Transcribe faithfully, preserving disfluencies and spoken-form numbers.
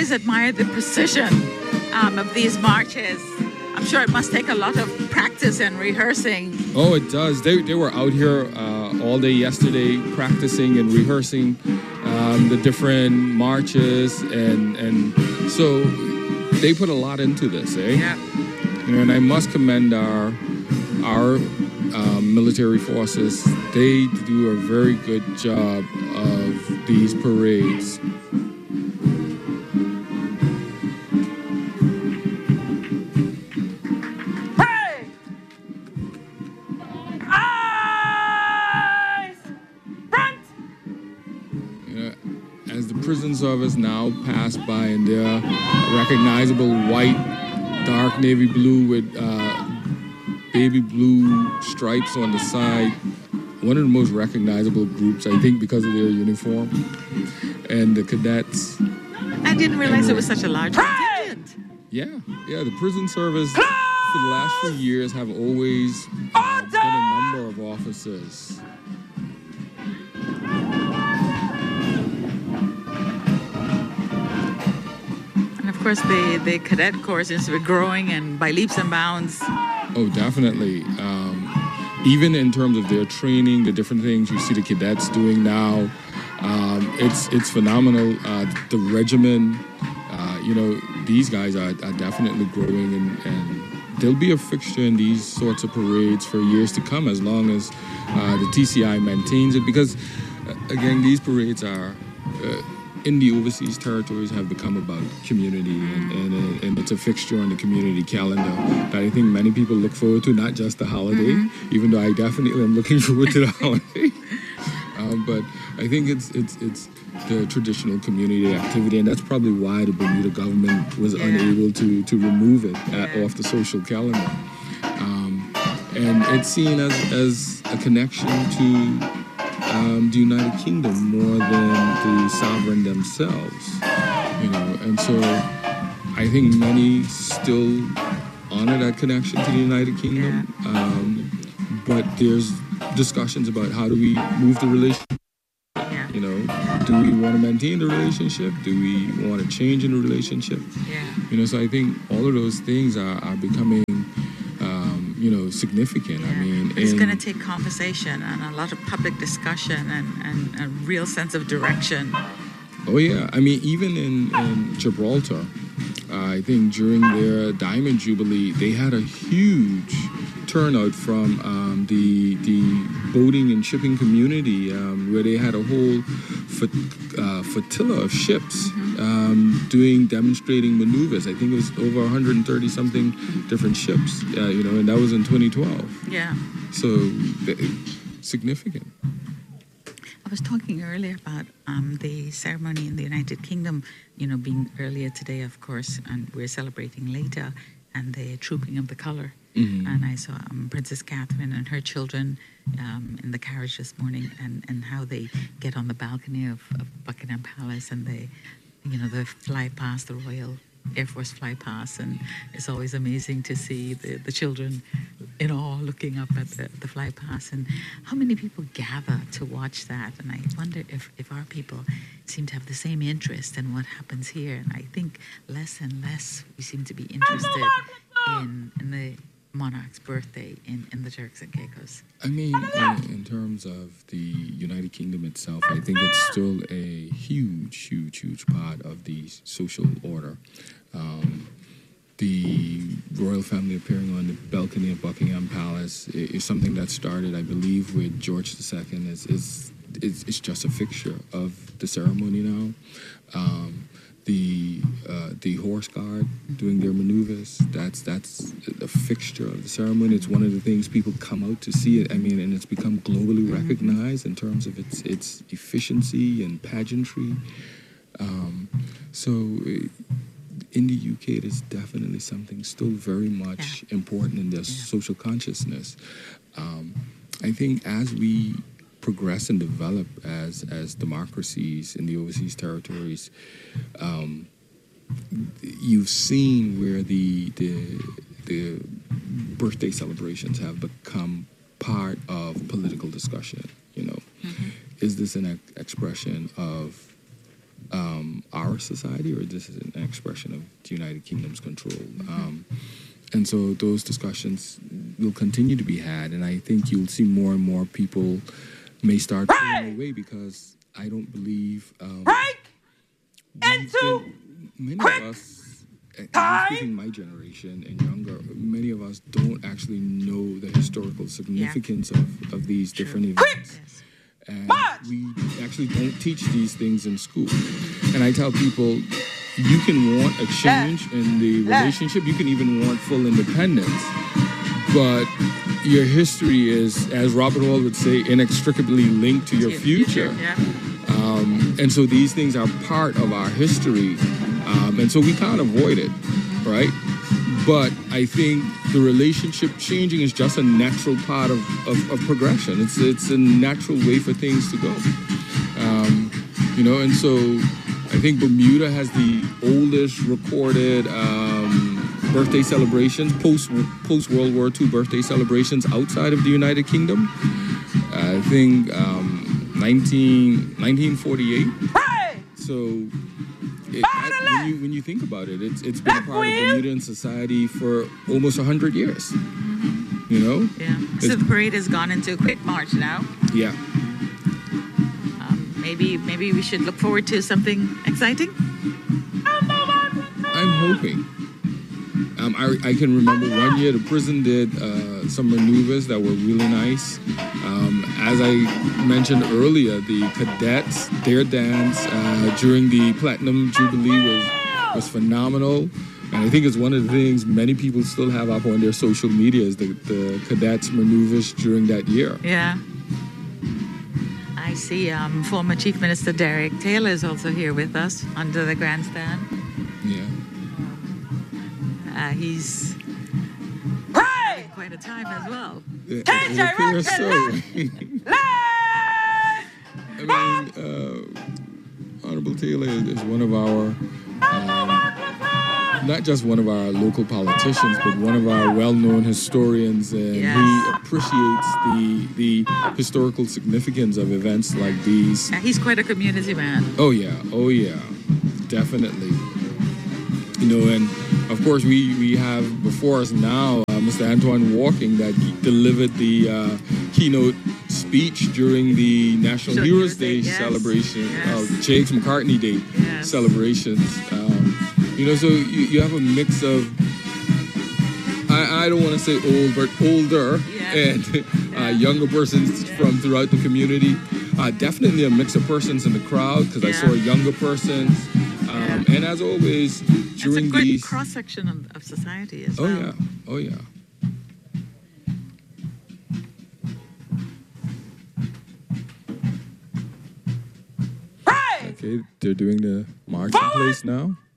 always admired the precision um, of these marches. I'm sure it must take a lot of practice and rehearsing. Oh, it does. They they were out here uh, all day yesterday practicing and rehearsing um, the different marches, and and so they put a lot into this, eh? Yeah. You know, and I must commend our our um, military forces. They do a very good job of these parades. Prison service now pass by, and they're recognizable white, dark navy blue with uh, baby blue stripes on the side. One of the most recognizable groups, I think, because of their uniform. And the cadets. I didn't realize it was such a large contingent. Yeah, yeah. The prison service for the last few years have always uh, been a number of officers. Of course, the, the cadet corps seems to be growing and by leaps and bounds. Oh, definitely. Um, even in terms of their training, the different things you see the cadets doing now, um, it's it's phenomenal. Uh, the regimen, uh, you know, these guys are, are definitely growing, and, and they'll be a fixture in these sorts of parades for years to come, as long as uh, the T C I maintains it. Because, uh, again, these parades are... Uh, in the overseas territories have become about community, and, and, and it's a fixture on the community calendar that I think many people look forward to, not just the holiday, mm-hmm. even though I definitely am looking forward to the holiday. Um, but I think it's it's it's the traditional community activity, and that's probably why the Bermuda government was yeah. unable to, to remove it at, yeah. off the social calendar. Um, and it's seen as, as a connection to Um, the United Kingdom more than the sovereign themselves, you know, and so I think many still honor that connection to the United Kingdom, yeah. um, but there's discussions about how do we move the relationship, yeah. you know, do we want to maintain the relationship, do we want to change in the relationship, yeah. you know, so I think all of those things are, are becoming you know, significant. Yeah. I mean, it's going to take conversation and a lot of public discussion and, and a real sense of direction. Oh yeah, I mean, even in, in Gibraltar, uh, I think during their Diamond Jubilee, they had a huge turnout from um, the the boating and shipping community, um, where they had a whole fl- uh, flotilla of ships mm-hmm. um, doing demonstrating maneuvers. I think it was over one hundred thirty something different ships, uh, you know, and that was in twenty twelve. Yeah. So significant. I was talking earlier about um, the ceremony in the United Kingdom, you know, being earlier today, of course, and we're celebrating later, and the trooping of the colour. Mm-hmm. And I saw um, Princess Catherine and her children um, in the carriage this morning, and, and how they get on the balcony of, of Buckingham Palace, and they, you know, they fly past the Royal Air Force fly past, and it's always amazing to see the, the children in awe looking up at the, the fly past, and how many people gather to watch that. And I wonder if, if our people seem to have the same interest in what happens here, and I think less and less we seem to be interested in, in the monarch's birthday in, in the Turks and Caicos. I mean, in, in terms of the United Kingdom itself, I think it's still a huge, huge, huge part of the social order. Um, the royal family appearing on the balcony of Buckingham Palace is something that started, I believe, with George the Second. It's, it's, it's, it's just a fixture of the ceremony now. Um, The uh, the horse guard doing their maneuvers, that's that's a fixture of the ceremony. It's one of the things people come out to see it. I mean, and it's become globally recognized in terms of its its efficiency and pageantry. Um, so in the U K, it is definitely something still very much yeah. important in their yeah. social consciousness. Um, I think as we progress and develop as as democracies in the overseas territories, um, you've seen where the, the the birthday celebrations have become part of political discussion. You know, mm-hmm. is this an ex- expression of um, our our society, or this is an expression of the United Kingdom's control? Um, and so those discussions will continue to be had, and I think you'll see more and more people may start pulling away, because I don't believe um, into been, many of us, and I'm speaking my generation and younger, many of us don't actually know the historical significance yeah. of, of these True. different events. Yes. And we actually don't teach these things in school. And I tell people, you can want a change in the relationship, you can even want full independence, but your history is, as Robert Hall would say, inextricably linked to your future. Yeah. Um, and so these things are part of our history, um, and so we can't avoid it, right? But I think the relationship changing is just a natural part of, of, of progression. It's it's a natural way for things to go. Um, you know, and so I think Bermuda has the oldest recorded um, birthday celebrations, post post World War Two birthday celebrations outside of the United Kingdom. I think um, nineteen forty-eight. So. It, I, when, you, when you think about it, it's it's been a part of Bermudan society for almost one hundred years. Mm-hmm. You know? Yeah. So the parade has gone into a quick march now. Yeah. Um, maybe maybe we should look forward to something exciting? I'm hoping. Um, I, I can remember one year the prison did uh, some maneuvers that were really nice. Um, as I mentioned earlier, the cadets, their dance uh, during the Platinum Jubilee was, was phenomenal. And I think it's one of the things many people still have up on their social media is the, the cadets' maneuvers during that year. Yeah. I see um, former Chief Minister Derek Taylor is also here with us under the grandstand. Yeah. Uh, he's having quite a time as well. Yeah, it appears so. I mean, uh, Honorable Taylor is one of our, uh, not just one of our local politicians, but one of our well-known historians, and yes. he appreciates the the historical significance of events like these. Yeah, he's quite a community man. Oh yeah, oh yeah, definitely. You know, and of course, we, we have before us now uh, Mister Antoine Walking that delivered the uh, keynote speech during the National so Heroes Day yes. celebration, yes. Uh, Jakes McCartney Day yes. celebrations. Um, you know, so you, you have a mix of, I, I don't want to say old, but older yeah. and uh, yeah. younger persons yeah. from throughout the community. Uh, definitely a mix of persons in the crowd, because yeah. I saw younger persons. Um, yeah. And as always, during it's a good these cross-section of, of society as oh well. yeah, oh yeah. Right. Okay, they're doing the march in place now.